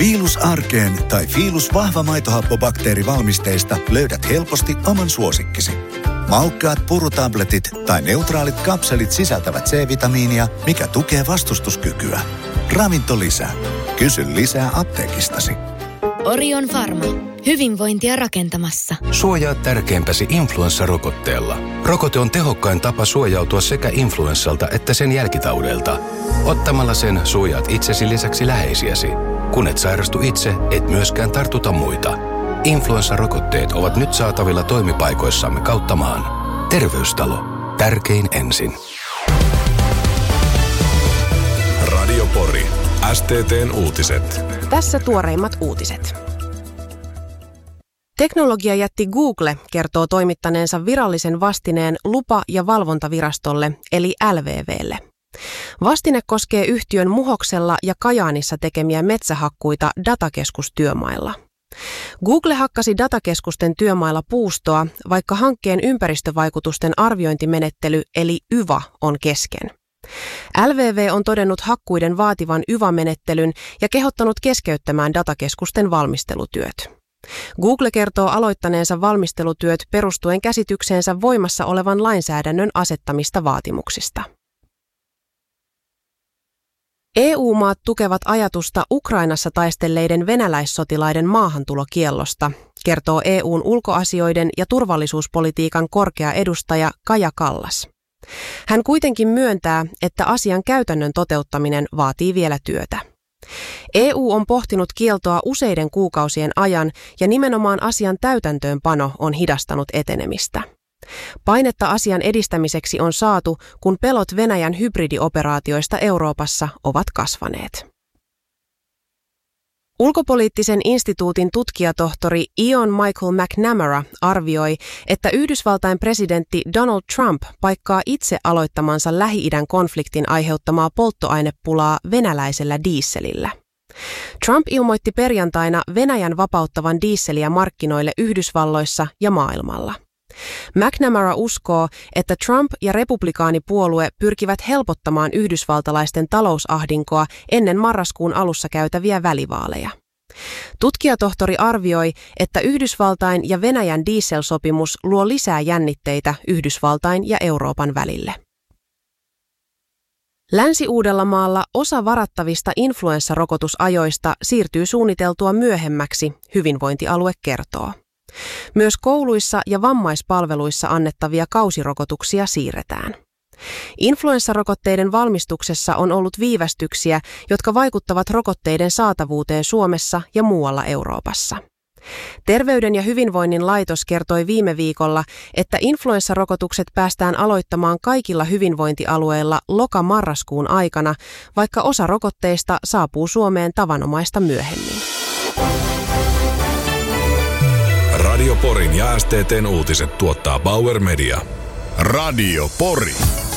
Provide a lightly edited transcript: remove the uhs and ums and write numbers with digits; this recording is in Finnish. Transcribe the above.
Fieelus arkeen tai Fieelus vahva maitohappobakteerivalmisteista löydät helposti oman suosikkisi. Maukkaat purutabletit tai neutraalit kapselit sisältävät C-vitamiinia, mikä tukee vastustuskykyä. Ravintolisä. Kysy lisää apteekistasi. Orion Pharma. Hyvinvointia rakentamassa. Suojaa tärkeimpäsi influenssarokotteella. Rokote on tehokkain tapa suojautua sekä influenssalta että sen jälkitaudeilta. Ottamalla sen suojaat itsesi lisäksi läheisiäsi. Kun et sairastu itse, et myöskään tartuta muita. Influenssarokotteet ovat nyt saatavilla toimipaikoissamme kautta maan. Terveystalo. Tärkein ensin. Radio Pori. STT:n uutiset. Tässä tuoreimmat uutiset. Teknologiajätti Google kertoo toimittaneensa virallisen vastineen lupa- ja valvontavirastolle, eli LVVlle. Vastine koskee yhtiön Muhoksella ja Kajaanissa tekemiä metsähakkuita datakeskustyömailla. Google hakkasi datakeskusten työmailla puustoa, vaikka hankkeen ympäristövaikutusten arviointimenettely eli YVA on kesken. LVV on todennut hakkuiden vaativan YVA-menettelyn ja kehottanut keskeyttämään datakeskusten valmistelutyöt. Google kertoo aloittaneensa valmistelutyöt perustuen käsitykseensä voimassa olevan lainsäädännön asettamista vaatimuksista. EU-maat tukevat ajatusta Ukrainassa taistelleiden venäläissotilaiden maahantulokiellosta, kertoo EUn ulkoasioiden ja turvallisuuspolitiikan korkea edustaja Kaja Kallas. Hän kuitenkin myöntää, että asian käytännön toteuttaminen vaatii vielä työtä. EU on pohtinut kieltoa useiden kuukausien ajan ja nimenomaan asian täytäntöönpano on hidastanut etenemistä. Painetta asian edistämiseksi on saatu, kun pelot Venäjän hybridioperaatioista Euroopassa ovat kasvaneet. Ulkopoliittisen instituutin tutkijatohtori Ian Michael McNamara arvioi, että Yhdysvaltain presidentti Donald Trump paikkaa itse aloittamansa Lähi-idän konfliktin aiheuttamaa polttoainepulaa venäläisellä dieselillä. Trump ilmoitti perjantaina Venäjän vapauttavan dieseliä markkinoille Yhdysvalloissa ja maailmalla. McNamara uskoo, että Trump ja republikaanipuolue pyrkivät helpottamaan yhdysvaltalaisten talousahdinkoa ennen marraskuun alussa käytäviä välivaaleja. Tutkijatohtori arvioi, että Yhdysvaltain ja Venäjän dieselsopimus luo lisää jännitteitä Yhdysvaltain ja Euroopan välille. Länsi-Uudellamaalla osa varattavista influenssarokotusajoista siirtyy suunniteltua myöhemmäksi, hyvinvointialue kertoo. Myös kouluissa ja vammaispalveluissa annettavia kausirokotuksia siirretään. Influenssarokotteiden valmistuksessa on ollut viivästyksiä, jotka vaikuttavat rokotteiden saatavuuteen Suomessa ja muualla Euroopassa. Terveyden ja hyvinvoinnin laitos kertoi viime viikolla, että influenssarokotukset päästään aloittamaan kaikilla hyvinvointialueilla loka-marraskuun aikana, vaikka osa rokotteista saapuu Suomeen tavanomaista myöhemmin. Radio Porin ja STT:n uutiset tuottaa Bauer Media. Radio Pori.